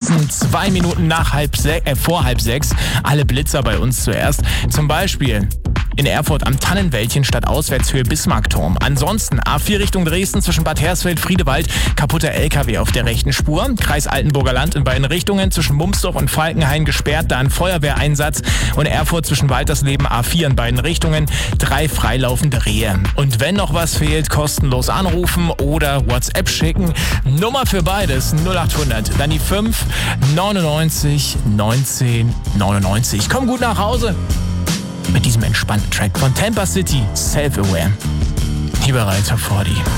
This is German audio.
Dresden, 2 Minuten vor halb 6. Alle Blitzer bei uns zuerst. Zum Beispiel in Erfurt am Tannenwäldchen statt Auswärtshöhe Bismarckturm. Ansonsten A4 Richtung Dresden zwischen Bad Hersfeld, Friedewald, kaputter LKW auf der rechten Spur. Kreis Altenburger Land in beiden Richtungen zwischen Mumsdorf und Falkenhain gesperrt, da ein Feuerwehreinsatz. Und Erfurt zwischen Waltersleben A4 in beiden Richtungen, 3 freilaufende Rehe. Und wenn noch was fehlt, kostenlos anrufen oder WhatsApp schicken. Nummer für beides 0800, dann die 5 99 19 99. Komm gut nach Hause mit diesem entspannten Track von Tampa City, Self-Aware. Hier bei Reiter 40.